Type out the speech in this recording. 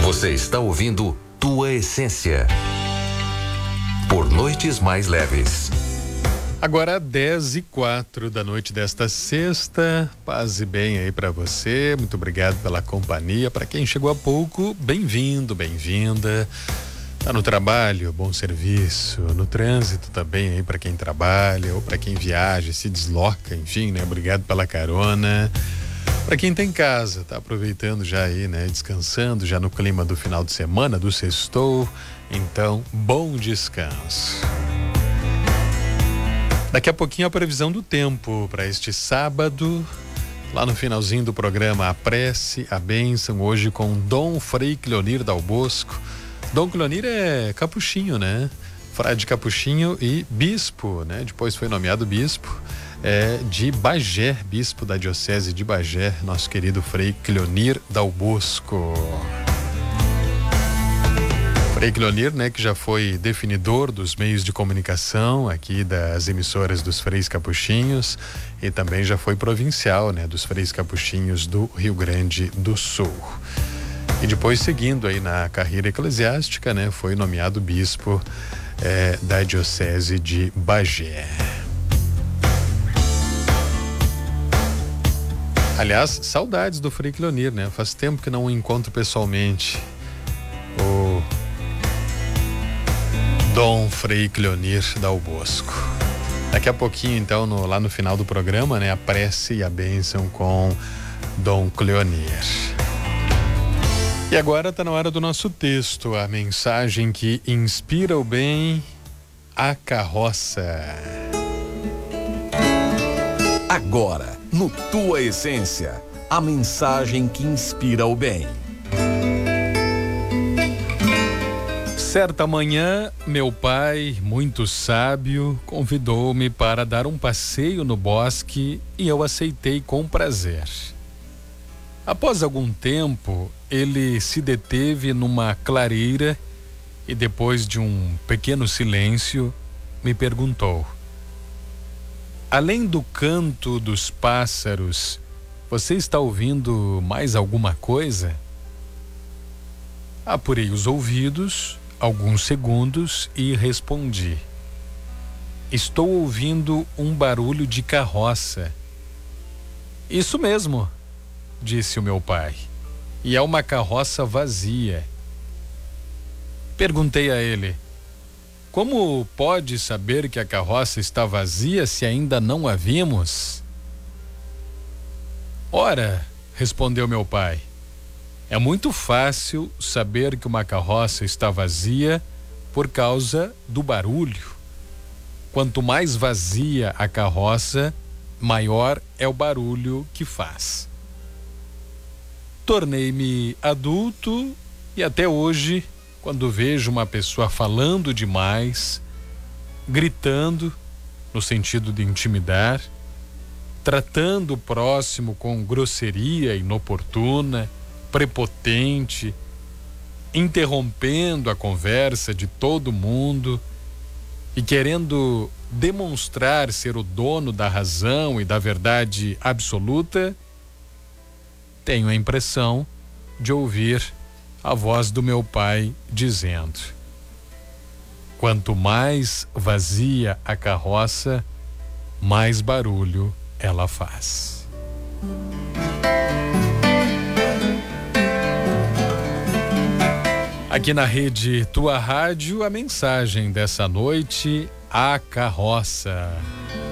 Você está ouvindo Tua Essência. Por Noites Mais Leves. Agora 10h04 da noite desta sexta. Paz e bem aí pra você. Muito obrigado pela companhia. Para quem chegou há pouco, bem-vindo, bem-vinda. Tá no trabalho, bom serviço. No trânsito também aí para quem trabalha ou para quem viaja, se desloca, enfim, né? Obrigado pela carona. Para quem tá em casa, tá aproveitando já aí, né? Descansando já no clima do final de semana, do sextou. Então, bom descanso. Daqui a pouquinho a previsão do tempo para este sábado, lá no finalzinho do programa, a prece, a bênção, hoje com Dom Frei Cleonir Dal Bosco. Dom Cleonir é capuchinho, né? Frade capuchinho e bispo, né? Depois foi nomeado bispo de Bagé, bispo da diocese de Bagé, nosso querido Frei Cleonir Dal Bosco. Frei Cleonir, né, que já foi definidor dos meios de comunicação aqui das emissoras dos Freis Capuchinhos e também já foi provincial, né, dos Freis Capuchinhos do Rio Grande do Sul. E depois, seguindo aí na carreira eclesiástica, né, foi nomeado bispo da diocese de Bagé. Aliás, saudades do Frei Cleonir, né? Faz tempo que não o encontro pessoalmente. O Dom Frei Cleonir Dal Bosco. Daqui a pouquinho, então, lá no final do programa, né? A prece e a bênção com Dom Cleonir. E agora está na hora do nosso texto, a mensagem que inspira o bem, a carroça. Agora, no Tua Essência, a mensagem que inspira o bem. Certa manhã, meu pai, muito sábio, convidou-me para dar um passeio no bosque e eu aceitei com prazer. Após algum tempo, ele se deteve numa clareira e depois de um pequeno silêncio, me perguntou: além do canto dos pássaros, você está ouvindo mais alguma coisa? Apurei os ouvidos alguns segundos e respondi: estou ouvindo um barulho de carroça. Isso mesmo, disse o meu pai, e é uma carroça vazia. Perguntei a ele: como pode saber que a carroça está vazia se ainda não a vimos? Ora, respondeu meu pai, é muito fácil saber que uma carroça está vazia por causa do barulho. Quanto mais vazia a carroça, maior é o barulho que faz. Tornei-me adulto e até hoje, quando vejo uma pessoa falando demais, gritando, no sentido de intimidar, tratando o próximo com grosseria inoportuna, prepotente, interrompendo a conversa de todo mundo e querendo demonstrar ser o dono da razão e da verdade absoluta, tenho a impressão de ouvir a voz do meu pai dizendo: quanto mais vazia a carroça, mais barulho ela faz. Aqui na rede Tua Rádio, a mensagem dessa noite, a carroça.